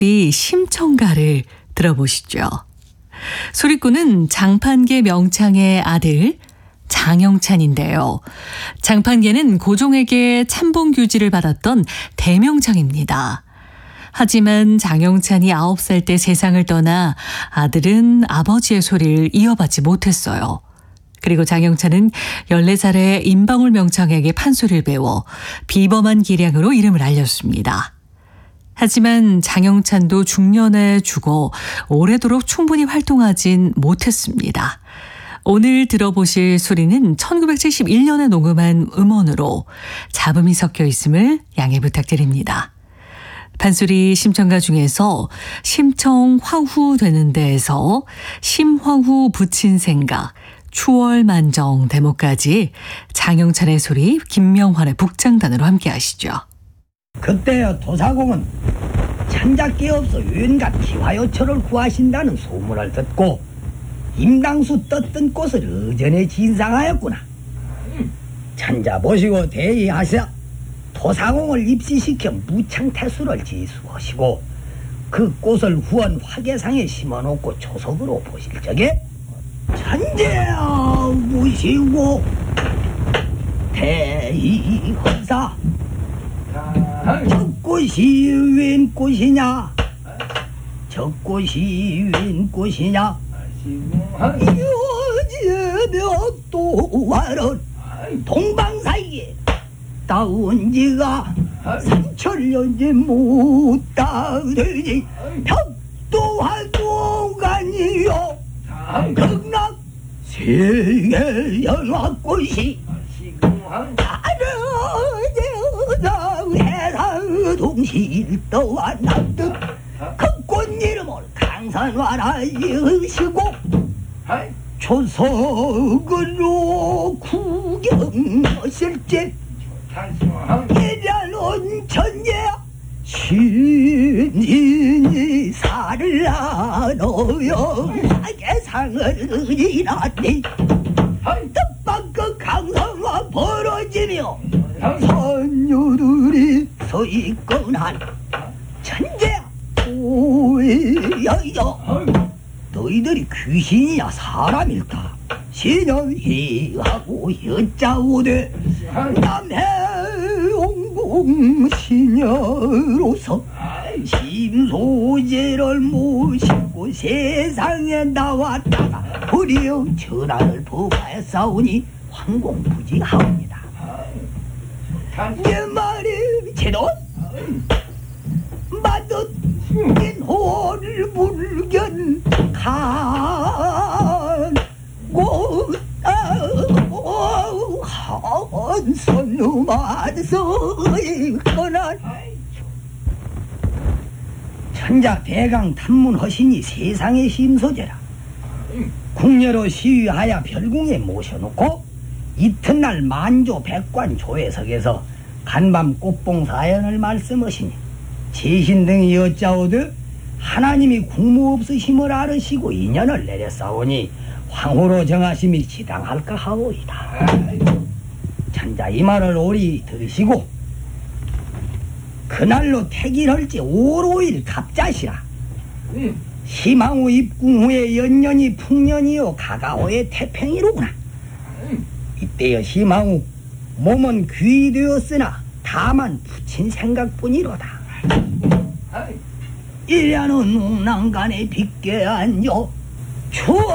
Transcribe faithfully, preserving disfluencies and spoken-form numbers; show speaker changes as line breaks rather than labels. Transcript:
이 심청가를 들어보시죠. 소리꾼은 장판계 명창의 아들 장영찬인데요. 장판계는 고종에게 참봉규지를 받았던 대명창입니다. 하지만 장영찬이 아홉 살 때 세상을 떠나 아들은 아버지의 소리를 이어받지 못했어요. 그리고 장영찬은 열네 살에 임방울 명창에게 판소리를 배워 비범한 기량으로 이름을 알렸습니다. 하지만 장영찬도 중년에 죽어 오래도록 충분히 활동하진 못했습니다. 오늘 들어보실 소리는 천구백칠십일 년에 녹음한 음원으로 잡음이 섞여 있음을 양해 부탁드립니다. 판소리 심청가 중에서 심청화후 되는 데에서 심화후 붙인 생각, 추월만정 대목까지 장영찬의 소리, 김명환의 북장단으로 함께 하시죠.
그때여 도사공은 찬잡기 없어 윤gat 기화요철을 구하신다는 소문을 듣고 임당수 떴던 꽃을 의전에 진상하였구나. 찬자 보시고 대의하셔 도사공을 입시시켜 무창태수를 지수하시고 그 꽃을 후원 화계상에 심어놓고 초석으로 보실 적에 천재야 무시고 대의헌사 저 꽃이 웬 꽃이냐 저 꽃이 웬 꽃이냐 여제며 또 와른 동방사이에 따온 지가 삼천년째 못따르니 벽도활동간이요 극락 세계연화꽃이 아르제사 해상 동실 떠와 남듯 그 꽃 이름을 강산화라이시고 초석으로 구경하실지 이라는 천재야 신인이 살을 나눠요 사계상을 이라니 뜻밖 그 강성화 벌어지며 선녀들이 서있건한 천재야 오여여 너희들이 귀신이야 사람일까 신현희하고 여짜오되 남해옹공 시녀로서 심소재를 모시고 세상에 나왔다가 불이여 전하를 범하였사오니 황공부지하옵니다. 내 말이 제도 마듯 인호를 불견 간고 한선우만 서있거나 천자 대강 탐문허시니 세상의 심소재라 궁녀로 시위하여 별궁에 모셔놓고 이튿날 만조 백관 조회석에서 간밤 꽃봉 사연을 말씀하시니 제신 등이 여짜오듯 하나님이 국무 없으심을 알으시고 인연을 내렸사오니 황후로 정하심이 지당할까 하오이다. 천자 이 말을 오리 들으시고 그날로 택일할지 오로일 갑자시라. 심항후 입궁 후에 연년이 풍년이요 가가오의 태평이로구나. 이때여 심항후 몸은 귀되었으나 다만 붙인 생각뿐이로다. 일야는 웅랑간에 빗게 안요 추